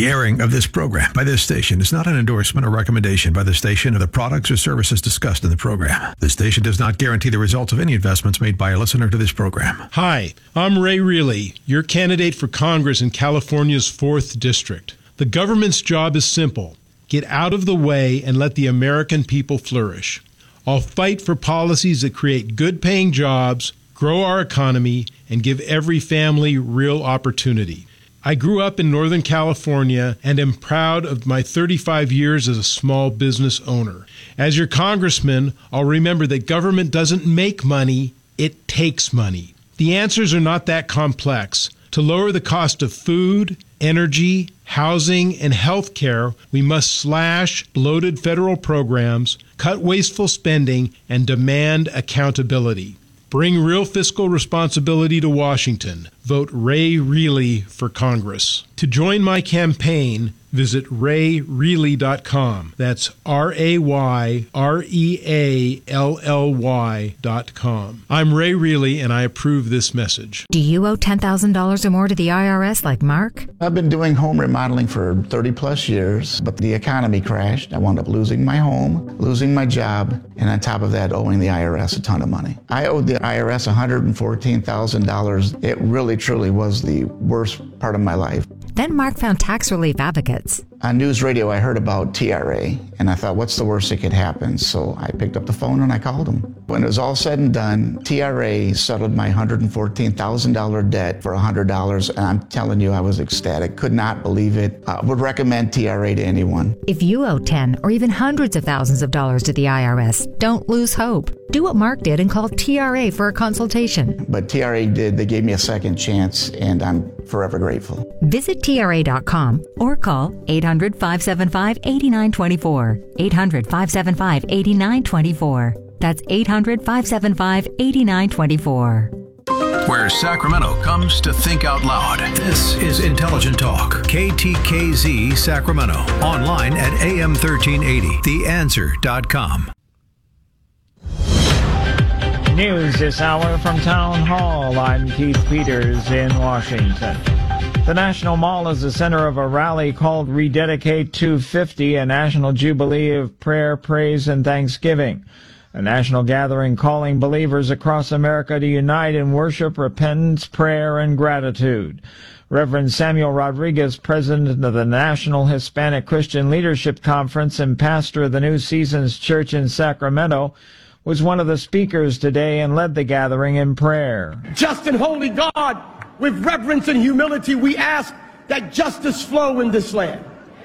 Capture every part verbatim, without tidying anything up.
The airing of this program by this station is not an endorsement or recommendation by the station of the products or services discussed in the program. The station does not guarantee the results of any investments made by a listener to this program. Hi, I'm Ray Reilly, your candidate for Congress in California's fourth District. The government's job is simple. Get out of the way and let the American people flourish. I'll fight for policies that create good-paying jobs, grow our economy, and give every family real opportunity. I grew up in Northern California and am proud of my thirty-five years as a small business owner. As your congressman, I'll remember that government doesn't make money, it takes money. The answers are not that complex. To lower the cost of food, energy, housing, and health care, we must slash bloated federal programs, cut wasteful spending, and demand accountability. Bring real fiscal responsibility to Washington. Vote Ray Reilly for Congress. To join my campaign, visit ray reilly dot com. That's R A Y R E A L L Y dot com. I'm Ray Reilly, and I approve this message. Do you owe ten thousand dollars or more to the I R S like Mark? I've been doing home remodeling for thirty plus years, but the economy crashed. I wound up losing my home, losing my job, and on top of that, owing the I R S a ton of money. I owed the I R S one hundred fourteen thousand dollars. It really, truly was the worst part of my life. Then Mark found tax relief advocates. On news radio, I heard about T R A, and I thought, what's the worst that could happen? So I picked up the phone and I called them. When it was all said and done, T R A settled my one hundred fourteen thousand dollars debt for one hundred dollars, and I'm telling you, I was ecstatic. Could not believe it. I would recommend T R A to anyone. If you owe ten or even hundreds of thousands of dollars to the I R S, don't lose hope. Do what Mark did and call T R A for a consultation. But T R A did. They gave me a second chance, and I'm forever grateful. Visit T R A dot com or call eight hundred, five seven five, eight nine two four. eight hundred, five seven five, eight nine two four. That's eight hundred, five seven five, eight nine two four. Where Sacramento comes to think out loud. This is Intelligent Talk. K T K Z Sacramento. Online at A M thirteen eighty. the answer dot com. News this hour from Town Hall. I'm Keith Peters in Washington. The National Mall is the center of a rally called Rededicate two fifty, a national jubilee of prayer, praise, and thanksgiving. A national gathering calling believers across America to unite in worship, repentance, prayer, and gratitude. Reverend Samuel Rodriguez, president of the National Hispanic Christian Leadership Conference and pastor of the New Seasons Church in Sacramento, was one of the speakers today and led the gathering in prayer. Just and holy God, with reverence and humility, we ask that justice flow in this land.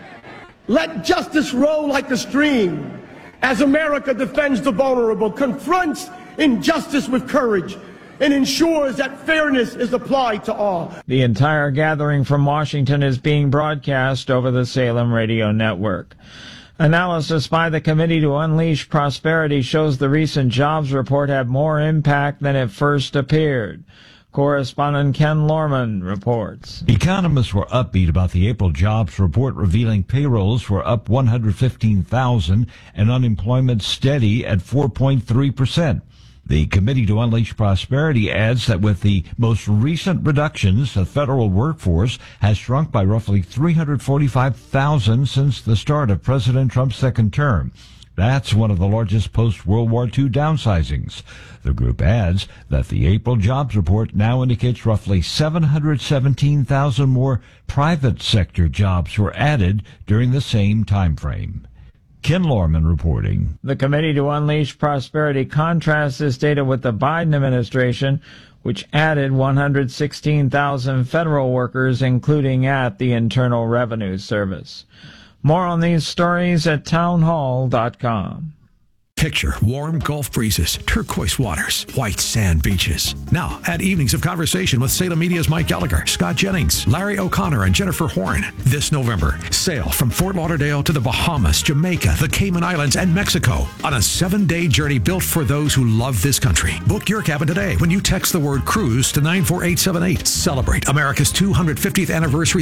Let justice roll like a stream as America defends the vulnerable, confronts injustice with courage, and ensures that fairness is applied to all. The entire gathering from Washington is being broadcast over the Salem Radio Network. Analysis by the Committee to Unleash Prosperity shows the recent jobs report had more impact than it first appeared. Correspondent Ken Lorman reports. Economists were upbeat about the April jobs report, revealing payrolls were up one hundred fifteen thousand and unemployment steady at four point three percent. The Committee to Unleash Prosperity adds that with the most recent reductions, the federal workforce has shrunk by roughly three hundred forty-five thousand since the start of President Trump's second term. That's one of the largest post-World War Two downsizings. The group adds that the April jobs report now indicates roughly seven hundred seventeen thousand more private sector jobs were added during the same time frame. Ken Lorman reporting. The Committee to Unleash Prosperity contrasts this data with the Biden administration, which added one hundred sixteen thousand federal workers, including at the Internal Revenue Service. More on these stories at town hall dot com. Picture warm Gulf breezes, turquoise waters, white sand beaches. Now, at Evenings of Conversation with Salem Media's Mike Gallagher, Scott Jennings, Larry O'Connor, and Jennifer Horn. This November, sail from Fort Lauderdale to the Bahamas, Jamaica, the Cayman Islands, and Mexico on a seven-day journey built for those who love this country. Book your cabin today when you text the word cruise to nine four eight seven eight. Celebrate America's two hundred fiftieth anniversary